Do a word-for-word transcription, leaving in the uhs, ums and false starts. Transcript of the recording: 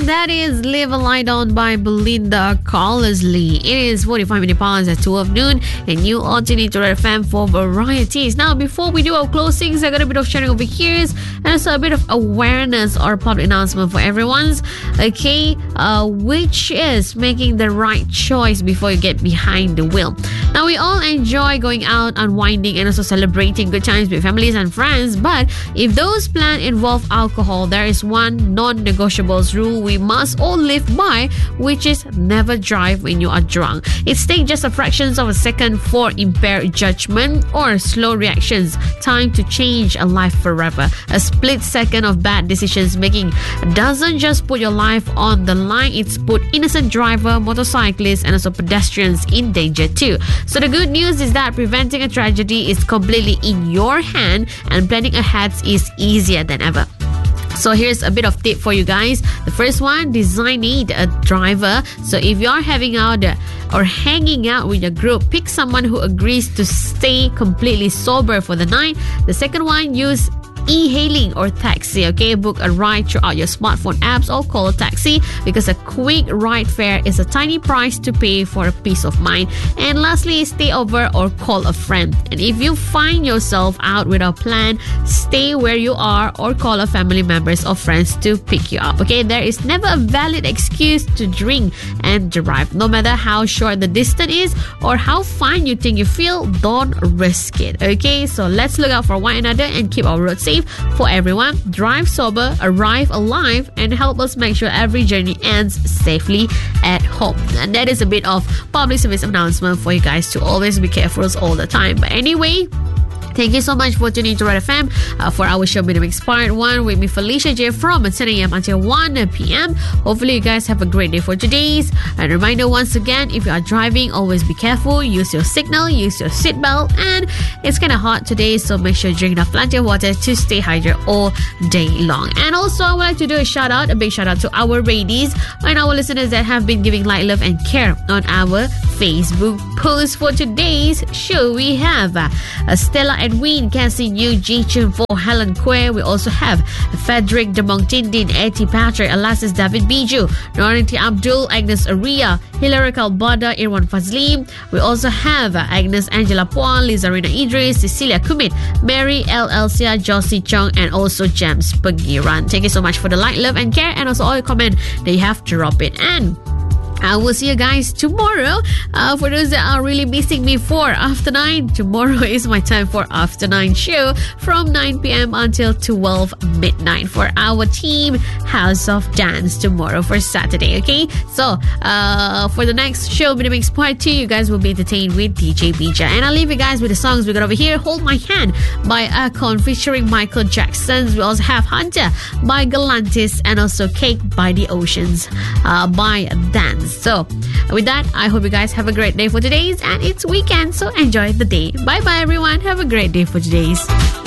And that is Live a Lie Down by Belinda Carlisle. It is forty-five minutes past at twelve noon, and you are tuning to Red F M for varieties. Now, before we do our closings, I got a bit of sharing over here, and also a bit of awareness or public announcement for everyone's, okay, uh, which is making the right choice before you get behind the wheel. Now, we all enjoy going out, unwinding, and also celebrating good times with families and friends, but if those plans involve alcohol, there is one non-negotiables rule we must all live by, which is never drive when you are drunk. It takes just a fraction of a second for impaired judgment or slow reactions. Time to change a life forever. A split second of bad decisions making doesn't just put your life on the line, it's put innocent driver, motorcyclists, and also pedestrians in danger too. So the good news is that preventing a tragedy is completely in your hand, and planning ahead is easier than ever. So here's a bit of tip for you guys. The first one, designate a driver. So if you're having out or hanging out with a group, pick someone who agrees to stay completely sober for the night. The second one, use e-hailing or taxi, okay? Book a ride throughout your smartphone apps or call a taxi, because a quick ride fare is a tiny price to pay for a peace of mind. And lastly, stay over or call a friend. And if you find yourself out without plan, stay where you are or call a family members or friends to pick you up, okay? There is never a valid excuse to drink and drive. No matter how short the distance is or how fine you think you feel, don't risk it, okay? So let's look out for one another and keep our roads safe for everyone. Drive sober, arrive alive, and help us make sure every journey ends safely at home. And that is a bit of public service announcement for you guys to always be careful all the time. But anyway, thank you so much for tuning to Red F M uh, for our show Minimix Part one with me, Felicia J, from ten a.m. until one p.m. Hopefully you guys have a great day for today's. And reminder once again, if you are driving, always be careful, use your signal, use your seatbelt, and it's kind of hot today, so make sure you drink enough plenty of water to stay hydrated all day long. And also, I would like to do a shout out, a big shout out to our ladies and our listeners that have been giving light, love, and care on our Facebook post for today's show. We have uh, Stella Edwin, Cassie Yu, Ji Chun for Helen Kwe. We also have Frederick Demong Tindin, Eti Patrick, Alasis David Biju, Norinti Abdul, Agnes Aria, Hilary Kalbada, Irwan Fazlim. We also have Agnes Angela Puan, Lizarina Idris, Cecilia Kumit, Mary L. Elsia, Josie Chong, and also James Pagiran. Thank you so much for the like, love, and care, and also all your comment that you have dropped it. And I will see you guys tomorrow. Uh, for those that are really missing me for After nine, tomorrow is my time for After nine show from nine p.m. until twelve midnight for our team House of Dance tomorrow for Saturday, okay? So, uh, for the next show, Minimix Part two, you guys will be entertained with D J Bija. And I'll leave you guys with the songs we got over here. Hold My Hand by Akon featuring Michael Jackson. We also have Hunter by Galantis, and also Cake by The Oceans uh, by Dance. So with that, I hope you guys have a great day for today's, and it's weekend, so enjoy the day. Bye bye everyone, have a great day for today's.